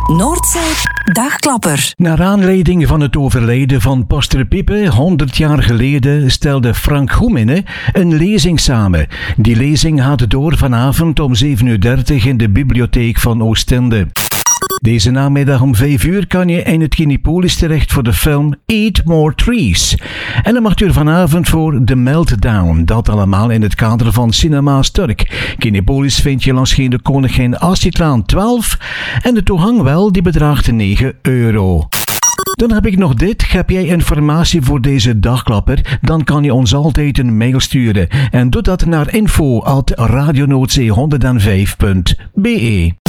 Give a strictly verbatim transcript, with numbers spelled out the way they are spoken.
Noordzee Dagklapper. Naar aanleiding van het overlijden van Pastor Pippe honderd jaar geleden stelde Frank Goemene een lezing samen. Die lezing gaat door vanavond om zeven uur dertig in de bibliotheek van Oostende. Deze namiddag om vijf uur kan je in het Kinepolis terecht voor de film Eat More Trees. En dan mag je er vanavond voor The Meltdown. Dat allemaal in het kader van Cinema Sturk. Kinepolis vind je langs de Koningin Astridlaan twaalf. En de toegang wel, die bedraagt negen euro. Dan heb ik nog dit. Heb jij informatie voor deze dagklapper? Dan kan je ons altijd een mail sturen. En doe dat naar info at radionoordzee honderdvijf punt be.